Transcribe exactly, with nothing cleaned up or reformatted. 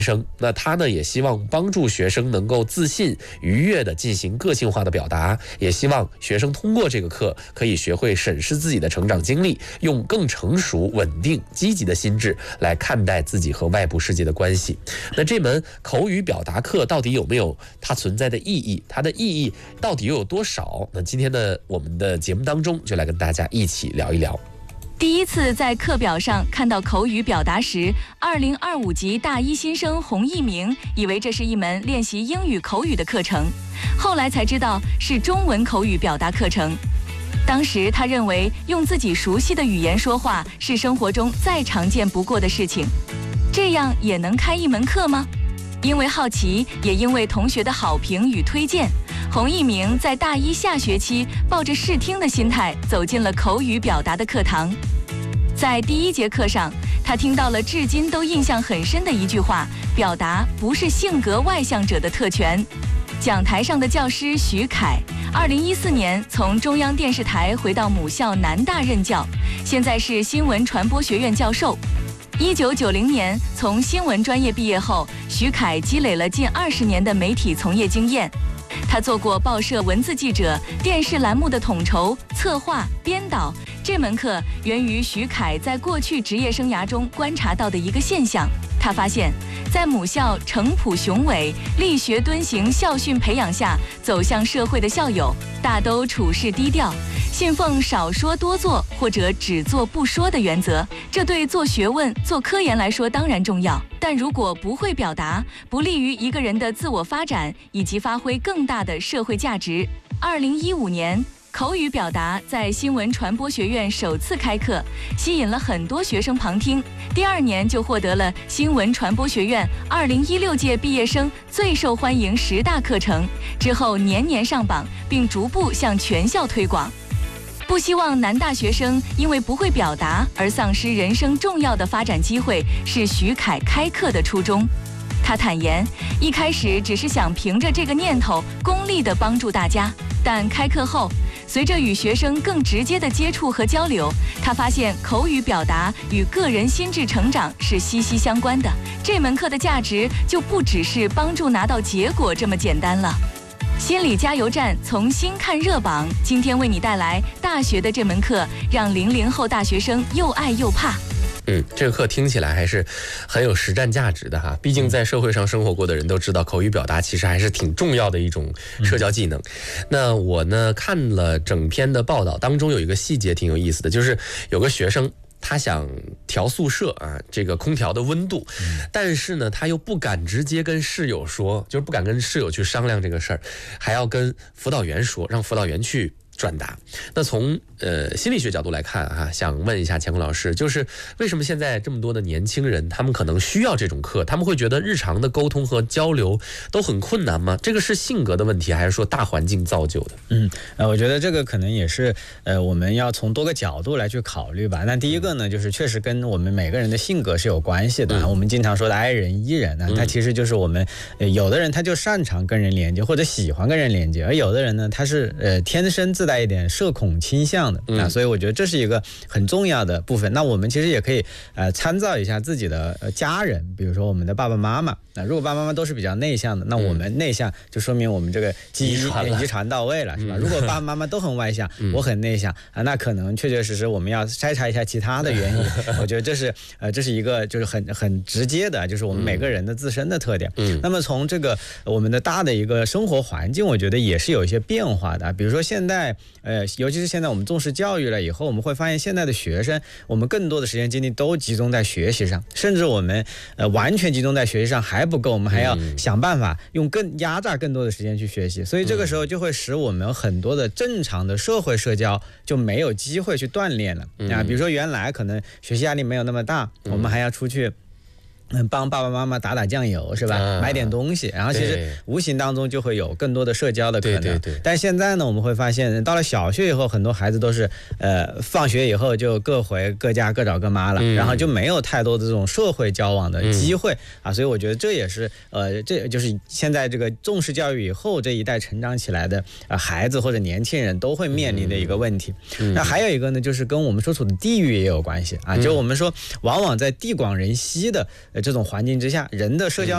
生，那他呢也希望帮助学生能够自信愉悦地进行个性化的表达，也希望学生通过这个课可以学会审视自己的成长经历，用更成熟、稳定、积极的心智来看待自己和外部世界的关系。那这门口语表达课到底有没有它存在的意义？它的意义到底又有多少？那今天的我们的节目当中就来跟大家一起聊一聊。 第一次在课表上看到口语表达时，二零二五级大一新生洪一鸣以为这是一门练习英语口语的课程，后来才知道是中文口语表达课程。当时他认为用自己熟悉的语言说话是生活中再常见不过的事情，这样也能开一门课吗？因为好奇，也因为同学的好评与推荐，洪一鸣在大一下学期抱着试听的心态走进了口语表达的课堂。在第一节课上，他听到了至今都印象很深的一句话：表达不是性格外向者的特权。讲台上的教师徐凯，二零一四年从中央电视台回到母校南大任教，现在是新闻传播学院教授。一九九零年从新闻专业毕业后，徐凯积累了近二十年的媒体从业经验。他做过报社文字记者、电视栏目的统筹、策划、编导。这门课源于徐凯在过去职业生涯中观察到的一个现象。他发现，在母校城朴雄伟、力学敦行校训培养下走向社会的校友，大都处事低调，信奉少说多做或者只做不说的原则。这对做学问、做科研来说当然重要，但如果不会表达，不利于一个人的自我发展以及发挥更大的社会价值。二零一五年。口语表达在新闻传播学院首次开课，吸引了很多学生旁听。第二年就获得了新闻传播学院二零一六届毕业生最受欢迎十大课程，之后年年上榜，并逐步向全校推广。不希望男大学生因为不会表达而丧失人生重要的发展机会，是徐凯开课的初衷。他坦言，一开始只是想凭着这个念头功利地帮助大家，但开课后，随着与学生更直接的接触和交流，他发现口语表达与个人心智成长是息息相关的。这门课的价值就不只是帮助拿到结果这么简单了。心理加油站从新看热榜，今天为你带来大学的这门课，让零零后大学生又爱又怕。 嗯，这个课听起来还是很有实战价值的哈。毕竟在社会上生活过的人都知道，口语表达其实还是挺重要的一种社交技能。嗯、那我呢看了整篇的报道，当中有一个细节挺有意思的，就是有个学生他想调宿舍啊，这个空调的温度，嗯、但是呢他又不敢直接跟室友说，就是不敢跟室友去商量这个事儿，还要跟辅导员说，让辅导员去转达。那从呃心理学角度来看哈、啊，想问一下乾坤老师，就是为什么现在这么多的年轻人，他们可能需要这种课？他们会觉得日常的沟通和交流都很困难吗？这个是性格的问题，还是说大环境造就的？ 嗯，呃，我觉得这个可能也是呃我们要从多个角度来去考虑吧。那第一个呢，就是确实跟我们每个人的性格是有关系的。嗯、我们经常说的 I 人 E 人呢，它其实就是我们、呃、有的人他就擅长跟人连接，或者喜欢跟人连接，而有的人呢，他是呃天生自带一点社恐倾向的、嗯、啊，所以我觉得这是一个很重要的部分。那我们其实也可以呃参照一下自己的呃家人，比如说我们的爸爸妈妈。那如果爸爸妈妈都是比较内向的，那我们内向就说明我们这个基因遗传到位了，是吧？如果爸爸妈妈都很外向，嗯、我很内向啊，那可能确确实实我们要筛查一下其他的原因。我觉得这是呃这是一个就是很很直接的，就是我们每个人的自身的特点。嗯，那么从这个我们的大的一个生活环境，我觉得也是有一些变化的。比如说现在呃，尤其是现在我们重视教育了以后，我们会发现现在的学生，我们更多的时间精力都集中在学习上，甚至我们呃完全集中在学习上还不够，我们还要想办法用更压榨更多的时间去学习，所以这个时候就会使我们很多的正常的社会社交就没有机会去锻炼了啊。比如说原来可能学习压力没有那么大，我们还要出去嗯，帮爸爸妈妈打打酱油是吧、啊？买点东西，然后其实无形当中就会有更多的社交的可能。 对对对。 但现在呢，我们会发现，到了小学以后，很多孩子都是呃，放学以后就各回各家各找各妈了、嗯，然后就没有太多的这种社会交往的机会、嗯、啊。所以我觉得这也是呃，这就是现在这个重视教育以后这一代成长起来的呃孩子或者年轻人都会面临的一个问题。嗯、那还有一个呢，就是跟我们所处的地域也有关系啊。就我们说，往往在地广人稀的。呃这种环境之下，人的社交